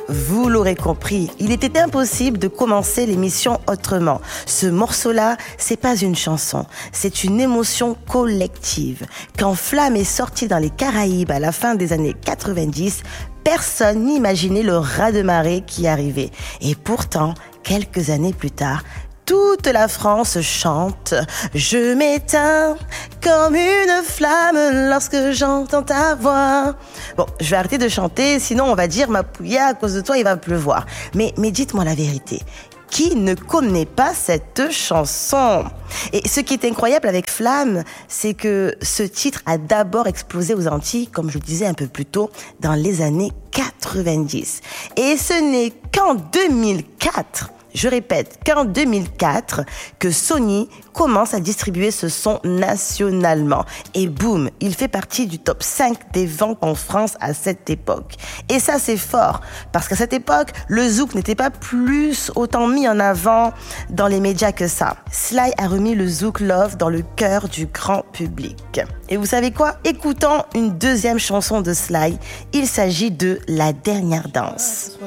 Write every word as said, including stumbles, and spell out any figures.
Vous l'aurez compris, il était impossible de commencer l'émission autrement. Ce morceau-là, c'est pas une chanson, c'est une émotion collective. Quand Flamme est sorti dans les Caraïbes à la fin des années quatre-vingt-dix, personne n'imaginait le ras-de-marée qui arrivait. Et pourtant, quelques années plus tard, toute la France chante « Je m'éteins comme une flamme lorsque j'entends ta voix ». Bon, je vais arrêter de chanter, sinon on va dire « Mapouya, à cause de toi, il va pleuvoir ». Mais, mais dites-moi la vérité, qui ne connaît pas cette chanson ? Et ce qui est incroyable avec Flamme, c'est que ce titre a d'abord explosé aux Antilles, comme je le disais un peu plus tôt, dans les années quatre-vingt-dix. Et ce n'est qu'en deux mille quatre, je répète, qu'en deux mille quatre, que Sony commence à distribuer ce son nationalement. Et boum, il fait partie du top cinq des ventes en France à cette époque. Et ça, c'est fort, parce qu'à cette époque, le zouk n'était pas plus autant mis en avant dans les médias que ça. Sly a remis le zouk love dans le cœur du grand public. Et vous savez quoi ? Écoutons une deuxième chanson de Sly. Il s'agit de La Dernière Danse.